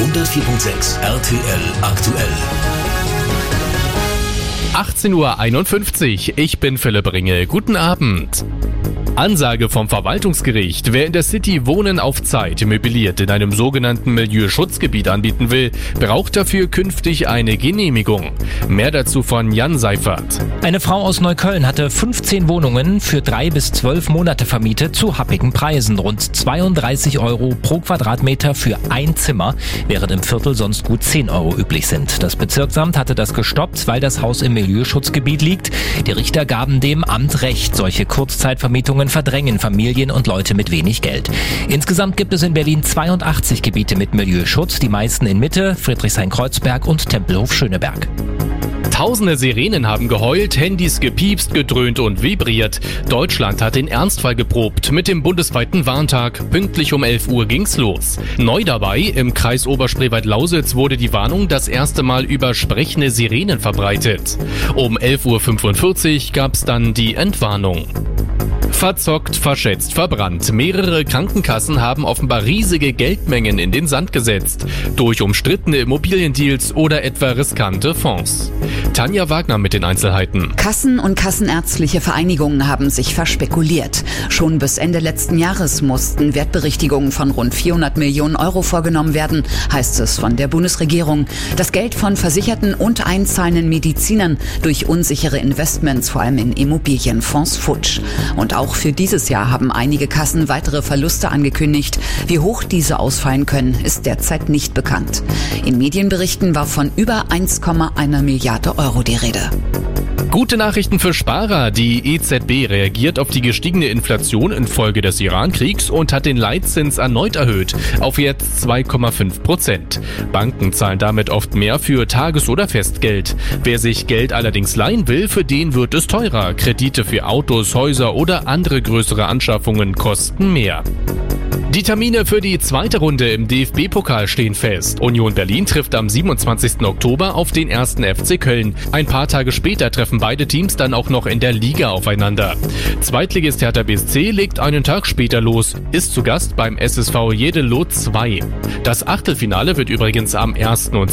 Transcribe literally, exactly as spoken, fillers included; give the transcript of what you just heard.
hundertvier Komma sechs R T L aktuell. achtzehn Uhr einundfünfzig, ich bin Philipp Ringel. Guten Abend. Ansage vom Verwaltungsgericht: Wer in der City Wohnen auf Zeit möbliert in einem sogenannten Milieuschutzgebiet anbieten will, braucht dafür künftig eine Genehmigung. Mehr dazu von Jan Seifert. Eine Frau aus Neukölln hatte fünfzehn Wohnungen für drei bis zwölf Monate vermietet zu happigen Preisen. Rund zweiunddreißig Euro pro Quadratmeter für ein Zimmer, während im Viertel sonst gut zehn Euro üblich sind. Das Bezirksamt hatte das gestoppt, weil das Haus im Milieuschutzgebiet liegt. Die Richter gaben dem Amt recht. Solche Kurzzeitvermietungen verdrängen Familien und Leute mit wenig Geld. Insgesamt gibt es in Berlin zweiundachtzig Gebiete mit Milieuschutz, die meisten in Mitte, Friedrichshain-Kreuzberg und Tempelhof-Schöneberg. Tausende Sirenen haben geheult, Handys gepiepst, gedröhnt und vibriert. Deutschland hat den Ernstfall geprobt. Mit dem bundesweiten Warntag. Pünktlich um elf Uhr ging's los. Neu dabei, im Kreis Oberspreewald-Lausitz wurde die Warnung das erste Mal über sprechende Sirenen verbreitet. Um elf Uhr fünfundvierzig gab's dann die Entwarnung. Verzockt, verschätzt, verbrannt. Mehrere Krankenkassen haben offenbar riesige Geldmengen in den Sand gesetzt. Durch umstrittene Immobiliendeals oder etwa riskante Fonds. Tanja Wagner mit den Einzelheiten. Kassen und kassenärztliche Vereinigungen haben sich verspekuliert. Schon bis Ende letzten Jahres mussten Wertberichtigungen von rund vierhundert Millionen Euro vorgenommen werden, heißt es von der Bundesregierung. Das Geld von versicherten und einzahlenden Medizinern durch unsichere Investments, vor allem in Immobilienfonds, futsch. Und auch für dieses Jahr haben einige Kassen weitere Verluste angekündigt. Wie hoch diese ausfallen können, ist derzeit nicht bekannt. In Medienberichten war von über eins Komma eins Milliarde Euro die Rede. Gute Nachrichten für Sparer. Die E Z B reagiert auf die gestiegene Inflation infolge des Iran-Kriegs und hat den Leitzins erneut erhöht auf jetzt zwei Komma fünf Prozent. Banken zahlen damit oft mehr für Tages- oder Festgeld. Wer sich Geld allerdings leihen will, für den wird es teurer. Kredite für Autos, Häuser oder andere größere Anschaffungen kosten mehr. Die Termine für die zweite Runde im D F B-Pokal stehen fest. Union Berlin trifft am siebenundzwanzigsten Oktober auf den ersten F C Köln. Ein paar Tage später treffen beide Teams dann auch noch in der Liga aufeinander. Zweitligist Hertha B S C legt einen Tag später los, ist zu Gast beim S S V Jeddelo zwei. Das Achtelfinale wird übrigens am ersten und